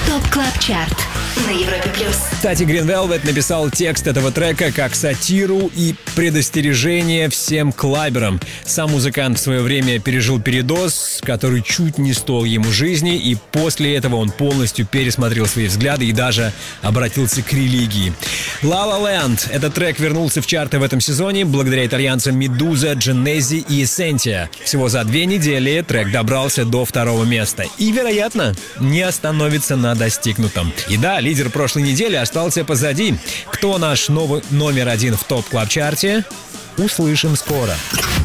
ТОП КЛАБ ЧАРТ на Европе+. Кстати, Green Velvet написал текст этого трека как сатиру и предостережение всем клаберам. Сам музыкант в свое время пережил передоз, который чуть не стоил ему жизни, и после этого он полностью пересмотрел свои взгляды и даже обратился к религии. La La Land. Этот трек вернулся в чарты в этом сезоне благодаря итальянцам Медуза, Дженези и Эссентия. Всего за 2 недели трек добрался до 2-го места и, вероятно, не остановится на достигнутом. И да, лидер прошлой недели остался позади. Кто наш новый номер 1 в ТОП КЛАБ ЧАРТе? Услышим скоро.